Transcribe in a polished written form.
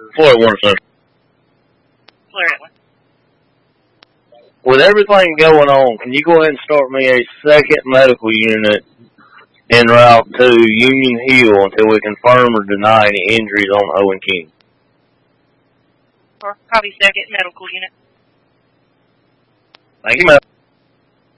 Florida Warner Center. Florida. With everything going on, can you go ahead and start me a second medical unit en route to Union Hill until we confirm or deny any injuries on Owen King? Or copy second medical unit. Thank you, ma'am.